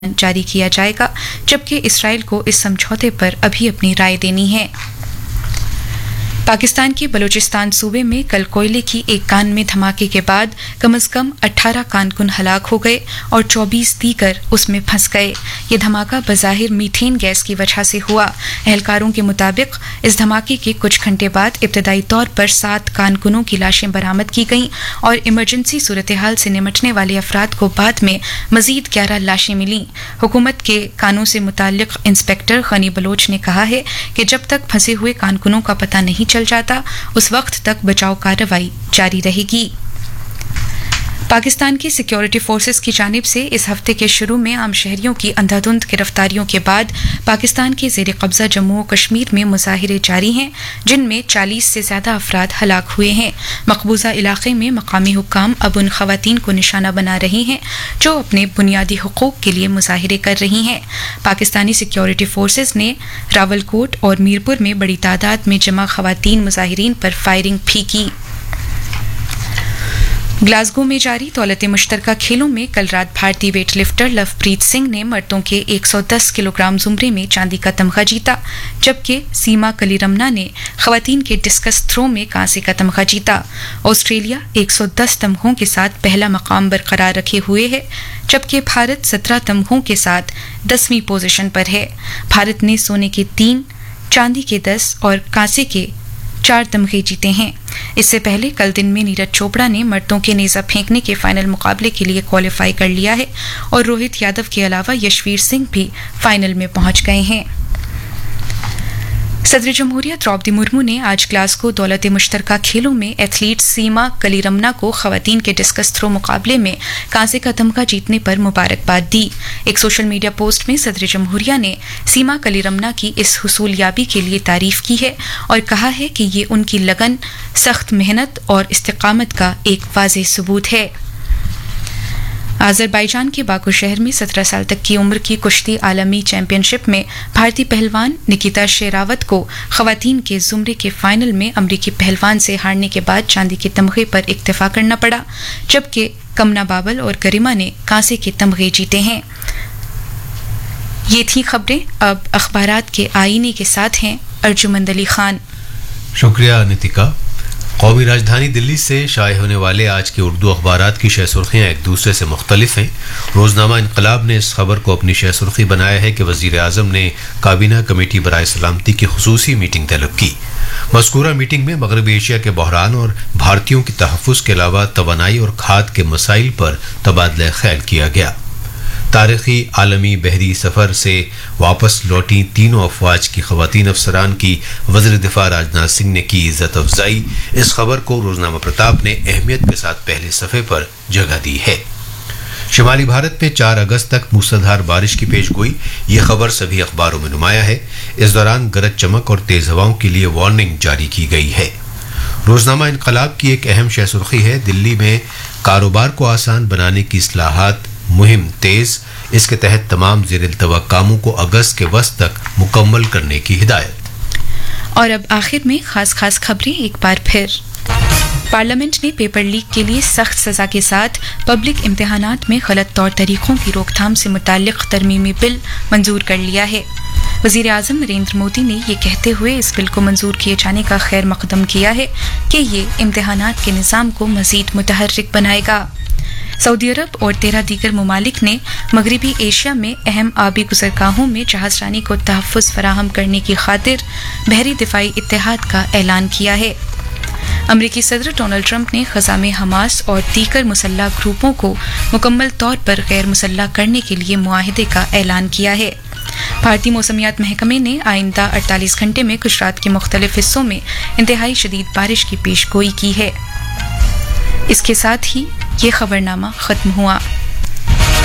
जारी किया जाएगा, जबकि इसराइल को इस समझौते पर अभी अपनी राय देनी है। पाकिस्तान के बलूचिस्तान सूबे में कल कोयले की एक कान में धमाके के बाद कम से कम 18 कारकुन हलाक हो गए और 24 दीगर उसमें फंस गए। ये धमाका बज़ाहिर मीथेन गैस की वजह से हुआ। एहलकारों के मुताबिक इस धमाके के कुछ घंटे बाद इब्तदाई तौर पर 7 कारकुनों की लाशें बरामद की गईं और इमरजेंसी सूरत हाल से निमटने वाले अफराद को बाद में मजीद 11 लाशें मिलीं। हुकूमत के कानून से मुताल्लिक इंस्पेक्टर गनी बलोच ने कहा है कि जब तक फंसे हुए कारकुनों का पता नहीं चल जाता उस वक्त तक बचाव कार्रवाई जारी रहेगी। पाकिस्तान की सिक्योरिटी फोर्सेस की जानिब से इस हफ्ते के शुरू में आम शहरियों की अंधाधुंध गिरफ्तारियों के बाद पाकिस्तान के ज़ेर कब्जा जम्मू और कश्मीर में मुजाहिरे जारी हैं, जिनमें 40 से ज्यादा अफराद हलाक हुए हैं। मकबूजा इलाके में मकामी हुक्काम अब उन खवातीन को निशाना बना रही हैं जो अपने बुनियादी हुकूक के लिए मुजाहिरे कर रही हैं। पाकिस्तानी सिक्योरिटी फोर्सेस ने रावलकोट और मीरपुर में बड़ी तादाद में जमा खवातीन मुजाहिरीन पर फायरिंग भी की। ग्लासगो में जारी दौलत मुश्तरका खेलों में कल रात भारतीय वेट लिफ्टर लवप्रीत सिंह ने मर्दों के 110 किलोग्राम जुमरे में चांदी का तमगा जीता, जबकि सीमा कलीरमना ने खवातीन के डिस्कस थ्रो में कांसे का तमगा जीता। ऑस्ट्रेलिया 110 तमगों के साथ पहला मकाम बरकरार रखे हुए है, जबकि भारत 17 तमगों के साथ 10वीं पोजीशन पर है। भारत ने सोने के 3, चांदी के 10 और कांसे के 4 तमगे जीते हैं। इससे पहले कल दिन में नीरज चोपड़ा ने मर्दों के नेजा फेंकने के फाइनल मुकाबले के लिए क्वालिफाई कर लिया है और रोहित यादव के अलावा यशवीर सिंह भी फाइनल में पहुंच गए हैं। सदर जमहूरिया द्रौपदी मुर्मू ने आज ग्लासगो दौलत मुश्तरका खेलों में एथलीट सीमा कलीरमना को खवातीन के डिस्कस थ्रो मुकाबले में कांसे का तमगा जीतने पर मुबारकबाद दी। एक सोशल मीडिया पोस्ट में सदर जमहूरिया ने सीमा कलीरमना की इस हुसूलियाबी के लिए तारीफ की है और कहा है कि ये उनकी लगन, सख्त मेहनत और इस्तिकामत का एक वाज़ेह सबूत है। आज़रबाईजान के बाकू शहर में 17 साल तक की उम्र की कुश्ती आलमी चैंपियनशिप में भारतीय पहलवान निकिता शेरावत को खवातीन के जुमरे के फाइनल में अमरीकी पहलवान से हारने के बाद चांदी के तमगे पर इक्तफा करना पड़ा, जबकि कमना बाबल और गरिमा ने कांसे के तमगे जीते हैं। ये थी खबरें। अब अखबारात के आईने के साथ हैं अर्जुमंद अली खान। शुक्रिया नितिका। कौमी राजधानी दिल्ली से शाये होने वाले आज के उर्दू अखबारात की शह सुर्खियाँ एक दूसरे से मुख्तलिफ हैं। रोजनामा इनकलाब ने इस खबर को अपनी शह सुर्खी बनाया है कि वज़ीर आज़म ने काबीना कमेटी बराए सलामती की खुसूसी मीटिंग तलब की। मज़कूरा मीटिंग में मगरबी एशिया के बहरान और भारतीयों की तहफ़्फ़ुज़ के अलावा तवानाई और खाद के मसाइल पर तबादला ख्याल किया गया। तारीखी आलमी बहरी सफ़र से वापस लौटी तीनों अफवाज की ख़वातीन अफसरान की वज़ीर दिफ़ा राजनाथ सिंह ने की इज़्ज़त अफजाई। इस खबर को रोज़नामा प्रताप ने अहमियत के साथ पहले सफ़े पर जगह दी है। शुमाली भारत में 4 अगस्त तक मूसलाधार बारिश की पेशगोई, ये खबर सभी अखबारों में नुमाया है। इस दौरान गरज चमक और तेज़ हवाओं के लिए वार्निंग जारी की गई है। रोज़नामा इनकलाब की एक अहम शह सुर्खी है, दिल्ली में कारोबार को आसान बनाने की इस्लाहात मुहिम तेज, इसके तहत तमाम ज़ेर-इल्तवा कामों को अगस्त के वस्त तक मुकम्मल करने की हिदायत। और अब आखिर में खास खबरें एक बार फिर। पार्लियामेंट ने पेपर लीक के लिए सख्त सजा के साथ पब्लिक इम्तिहानात में गलत तौर तरीकों की रोकथाम से मुताल्लिक तरमीमी बिल मंजूर कर लिया है। वज़ीर आज़म नरेंद्र मोदी ने ये कहते हुए इस बिल को मंजूर किए जाने का खैर मकदम किया है कि ये इम्तिहानात के निज़ाम को मज़ीद मुतहर्रिक बनाएगा। सऊदी अरब और 13 दीगर ममालिक ने मगरबी एशिया में अहम आबी गुज़रगाहों में जहाज़रानी को तहफ़्फ़ुज़ फराहम करने की खातिर बहरी दिफाई इत्तेहाद का ऐलान किया है। अमरीकी सदर डोनाल्ड ट्रंप ने ग़ज़ा में हमास और दीगर मुसल्लह ग्रुपों को मुकम्मल तौर पर गैर मुसल्लह करने के लिए मुआहिदे का ऐलान किया है। भारतीय मौसमियात महकमे ने आइंदा 48 घंटे में गुजरात के मुख्तलिफ हिस्सों में इंतहाई शदीद बारिश की पेशगोई की है। इसके साथ ही ये खबरनामा खत्म हुआ।